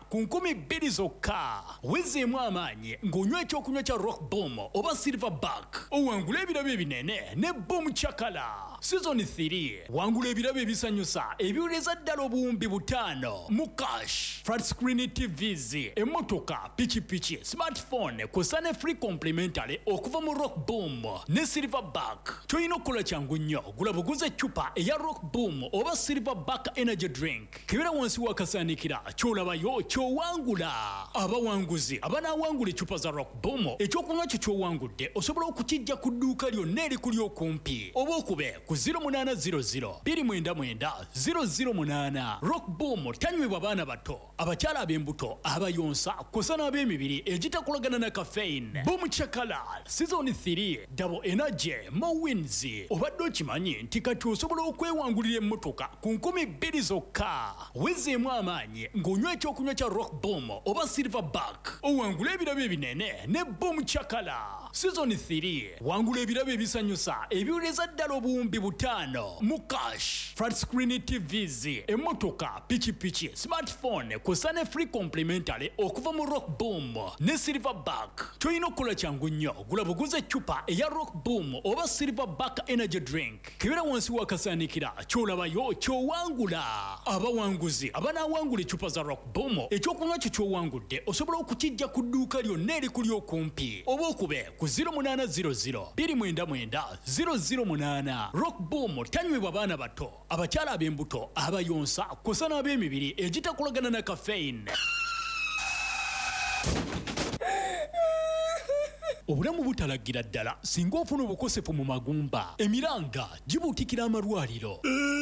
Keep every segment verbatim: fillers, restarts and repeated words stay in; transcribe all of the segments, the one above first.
ku nkumi bbiri zokka. Wezeemu amaanyi ng'onywa ekyokunywa kya Rock Boom oba Silverback. Owangula ebirabo ebinene ne Boom Chakala. Season three wangula ebirabo ebisanyusa ebiwuleza ddala obuwumbi butaano mu cash. Flat screen T Vs, emmotoka, pikipiki, smartphone kw'ossa ne free complimentary okuva mu Rock Boom ne Silverback. Ky'olina okukola kyangu nnyo gula buguze eccupa eya Rock Boom oba Silverback energy drink. Kebera wansi wakasaanikira ky'olabayo ky'owangula. Abawanguzi abanaawangula eccupa za Rock Boom ekyokunywa kyo ky'owangudde osobola okukijja ku dduuka lyonna erikuli okumpi oba okube ku zero munana zero zero two nine nine zero zero eight. Rock Boom tanywebwa baana bato, abakyala ab'embuto, abayonsa kw'ossa n'ab'emibiri egitakolagana na caffeine. Boom Chakala Season three double energy mo wins. Obadde okimanyi nti kati osobola okwewangulira emmotoka ku nkumi bbiri zokka. Wezeemu amaanyi ng'onywa ekyokunywa kya Rock Boom oba Silverback. Owangula ebirabo ebinene ne Boom Chakala. Season three wangula ebirabo ebisanyusa ebiwuleza ddala obuwumbi butaano mu cash. Flat screen T Vs, emmotoka, pikipiki, smartphone kw'ossa ne free complimentary okuva mu Rock Boom ne Silverback. Ky'olina okukola kyangu nnyo gula buguze eccupa eya Rock Boom oba Silverback energy drink. Kebera wansi wakasaanikira ky'olabayo ky'owangula. Abawanguzi abanaawangula eccupa za Rock Boom ekyokunywa kyo ky'owangudde osobola okukijja ku dduuka lyonna erikuli okumpi oba okube ku zero munana zero zero two nine nine zero zero eight. Rock Boom tanywebwa baana bato, abakyala ab'embuto, abayonsa kw'ossa n'ab'emibiri egitakolagana na caffeine. Obulamu butalagira ddala singa ofuna obukosefu mu magumba, emiranga gibuutikira amalwaliro.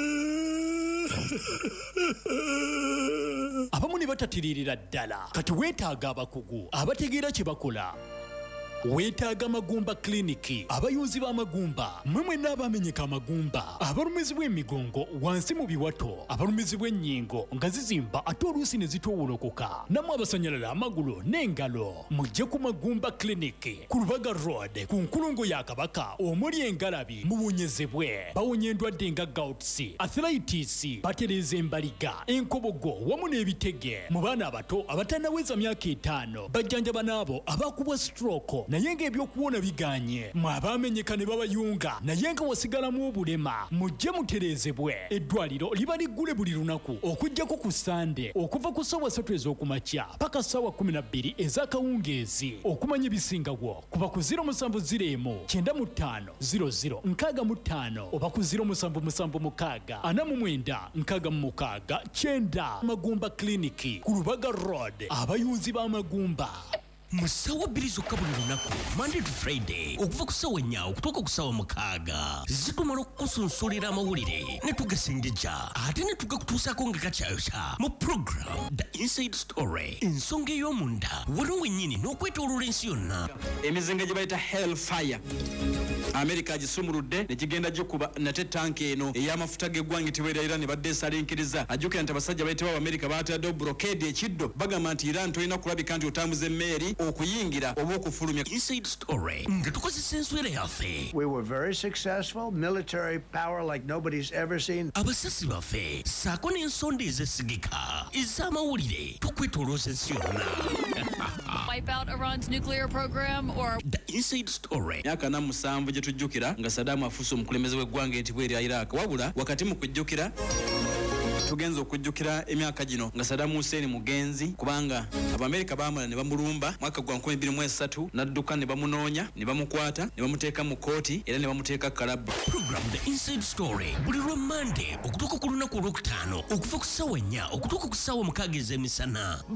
Abamu ne batatiririra ddala kati weetaaga abakugu abategeera kye bakola. Weetaaga Magumba Kliniki, abayuzi b'amagumba, mmwe mwenna abamenyeka amagumba, abalumizibwa emigongo wansi mu biwato, abalumizibwa ennyingo nga zizimba ate oluusi ne zitoowolokoka, nammwe abasanyalala amagulu n'engalo, mujje ku Magumba Kliniki ku Lubaga Road ku nkulungo ya Kabaka omuli engalabi muwonyezebwe. Bawonya endwadde nga gouts, arthritis, batereeza embaliga, enkobogo wamu n'ebitege. Mu baana abato abatannaweza myaka etaano bajjanjaba n'abo abakubwa stroke naye ng'ebyokuwona biganye. Mwe abamenyeka ne babayunga naye nga wasigalamu obulema mujje mutereezebwe. Eddwaliro liba liggule buli lunaku okuggyako ku Sande okuva ku ssaawa ssatu ez'okumakya paka ssaawa kumi na bbiri ez'akawungeezi. Okumanya ebisingawo kuba ku zero musanvu ziro emu kyenda mu ttaano ziro ziro nkaaga mu ttaano oba ku ziro musanvu musanvu mukaaga ana mu mwenda nkaaga mu mukaaga kyenda. Magumba Kliniki ku Lubaga Road, abayunzi b'amagumba. Musawa bbiri zokka buli lunaku Monday to Friday okuva ku ssaawa nnya okutuuka ku ssaawa mukaaga zitumala okukusunsulira amawulire ne tugasengejja ate ne tugakutuusaako nga gakyayokya mu program The Inside Story, ensonga ey'omunda waliwo wennyini n'okwetooloola ensi yonna. Emizinga gye bayita Hellfire America agisumuludde ne kigenda gikuba nate tanki eno ey'amafuta g'eggwanga etibera Iran ne badde esalinkiriza. Ajjukira nti abasajja bayitibwa America baataddewo blockade ekiddo bagamba nti Iran tolina kulabika nti otambuza emmeeri okuyingira oba okufulumya. Inside Story nga tukozesa enswera yaffe. We were very successful, military power like nobody's ever seen. Abasasi baffe saako n'ensonda ezesigika ez'amawulire tukwetolooza ensi yonna. Wipe out Iran's nuclear program or The Inside Story. Myaka na musanvu gye tujjukira nga Saddam afuuse omukulembeze w'eggwanga entibwa erya Iraq, wabula wakati mu kujjukira tugenza okujjukira emyaka gino nga Saddam Hussein mugenzi kubanga Abamerika baamala ne bamulumba mwaka gwa nkumi bbiri mu esatu n'adduka ne bamunoonya ne bamukwata ne bamuteeka mu kooti era ne bamuteeka kalabu. Program The Inside Story buli lwa Monday okutuuka ku lunaku olwokutaano okuva ku ssaawa nnya okutuuka ku ssaawa mukaaga ez'emisana.